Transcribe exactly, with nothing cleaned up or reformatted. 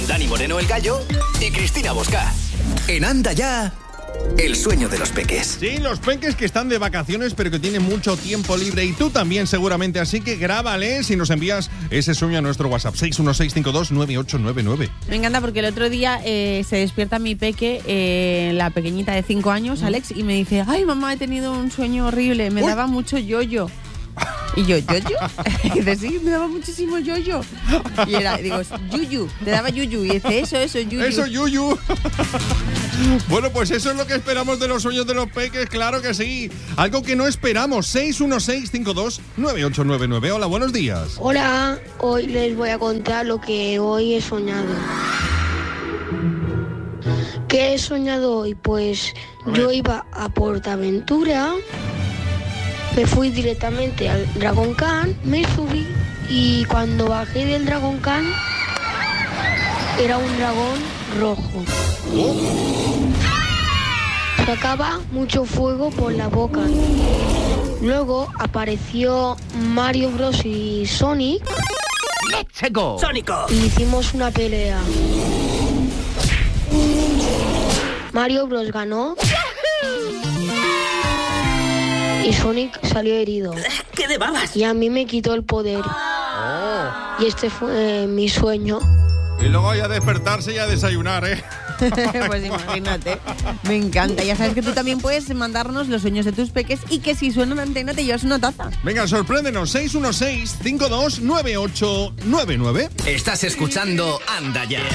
con Dani Moreno el Gallo y Cristina Bosca. En Anda Ya, el sueño de los peques. Sí, los peques que están de vacaciones pero que tienen mucho tiempo libre, y tú también seguramente, así que grábales y nos envías ese sueño a nuestro WhatsApp seis uno seis cinco dos nueve ocho nueve nueve. Me encanta porque el otro día eh, se despierta mi peque, eh, la pequeñita de cinco años, Alex, y me dice: ay, mamá, he tenido un sueño horrible, me Uy. daba mucho yoyo. Y yo, ¿yoyo? Y dice, sí, me daba muchísimo yoyo. Y era, digo, yuyu, te daba yuyu. Y dice, eso, eso, yuyu. Eso, yuyu. Bueno, pues eso es lo que esperamos de los sueños de los peques, claro que sí. Algo que no esperamos, seis uno seis cinco dos nueve ocho nueve nueve. Hola, buenos días. Hola, hoy les voy a contar lo que hoy he soñado. ¿Qué he soñado hoy? Pues yo iba a Portaventura, me fui directamente al Dragon Khan, me subí y cuando bajé del Dragon Khan era un dragón rojo. Sacaba mucho fuego por la boca. Luego apareció Mario Bros y Sonic. ¡Let's go! ¡Sónico! Y hicimos una pelea. Mario Bros ganó y Sonic salió herido. ¡Qué de babas! Y a mí me quitó el poder. Oh. Y este fue eh, mi sueño. Y luego ya despertarse y a desayunar, ¿eh? Pues imagínate, me encanta. Ya sabes que tú también puedes mandarnos los sueños de tus peques y que si suena una antena te llevas una taza. Venga, sorpréndenos, seis uno seis cinco dos nueve ocho nueve nueve. Estás escuchando Anda Ya.